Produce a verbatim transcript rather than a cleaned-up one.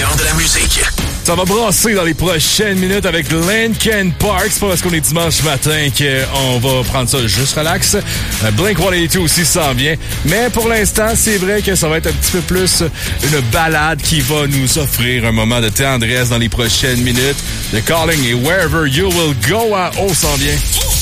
meilleur de la musique. Ça va brasser dans les prochaines minutes avec Linkin Park. C'est pas parce qu'on est dimanche matin qu'on va prendre ça juste relax. Blink cent quatre-vingt-deux aussi s'en vient. Mais pour l'instant, c'est vrai que ça va être un petit peu plus une balade qui va nous offrir un moment de tendresse dans les prochaines minutes. The Calling et Wherever You Will Go à haut s'en vient.